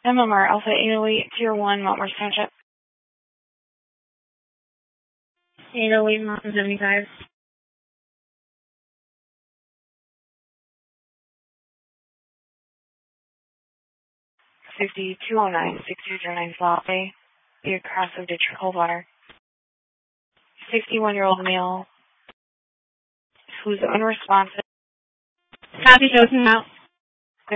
MMR Alpha 808 Tier 1, Montmorth Township. 808 Mountain 75. 5209, 6209 Slot Bay, across of Ditch Coldwater. 61-year-old male who's unresponsive. Copy, Josen out.